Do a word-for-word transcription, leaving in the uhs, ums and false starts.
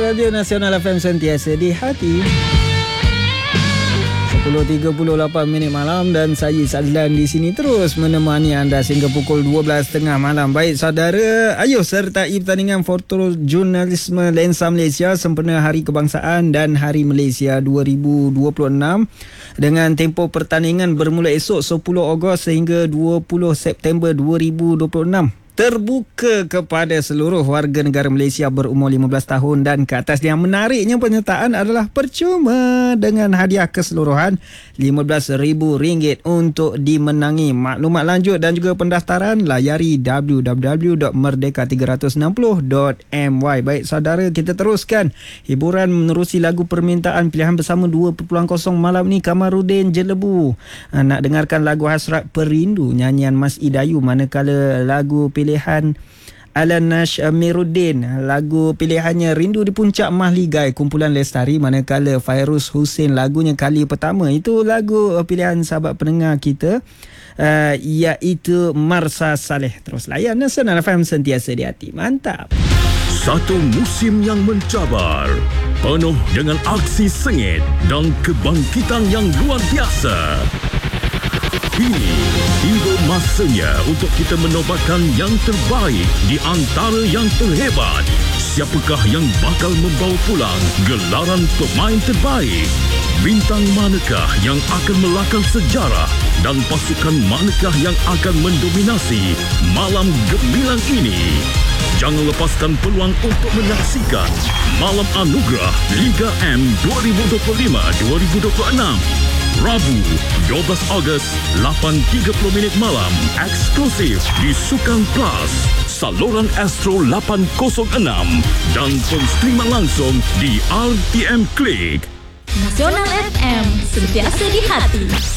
Radio Nasional F M sentiasa di hati. sepuluh tiga puluh lapan minit malam dan saya Sadlan di sini terus menemani anda sehingga pukul dua belas tiga puluh malam. Baik saudara, ayo sertai pertandingan fotojurnalisme Lensa Malaysia sempena Hari Kebangsaan dan Hari Malaysia dua ribu dua puluh enam dengan tempoh pertandingan bermula esok sepuluh Ogos sehingga dua puluh September dua ribu dua puluh enam. Terbuka kepada seluruh warga negara Malaysia berumur lima belas tahun dan ke atas. Yang menariknya penyertaan adalah percuma dengan hadiah keseluruhan lima belas ribu ringgit untuk dimenangi. Maklumat lanjut dan juga pendaftaran layari w w w dot merdeka tiga enam nol dot m y. Baik saudara, kita teruskan hiburan menerusi lagu permintaan pilihan bersama dua titik kosong malam ni. Kamarudin Jelebu nak dengarkan lagu Hasrat Perindu nyanyian Mas Idayu, manakala lagu pilihan pilihan Alan Nash Amiruddin, lagu pilihannya Rindu di Puncak Mahligai kumpulan Lestari, manakala Fairuz Hussein lagunya Kali Pertama. Itu lagu pilihan sahabat pendengar kita, uh, iaitu Marsa Saleh. Terus layan Nasional F M sentiasa di hati. Mantap. Satu musim yang mencabar, penuh dengan aksi sengit dan kebangkitan yang luar biasa. Kini tiba masanya untuk kita menobatkan yang terbaik di antara yang terhebat. Siapakah yang bakal membawa pulang gelaran pemain terbaik? Bintang manakah yang akan melakal sejarah? Dan pasukan manakah yang akan mendominasi malam gemilang ini? Jangan lepaskan peluang untuk menyaksikan Malam Anugerah Liga M dua ribu dua puluh lima dua ribu dua puluh enam. Rabu, dua belas Ogos, lapan tiga puluh minit malam, eksklusif di Sukan Plus, saluran Astro lapan kosong enam dan penstreaman langsung di R T M Klik. Nasional F M, sentiasa di hati.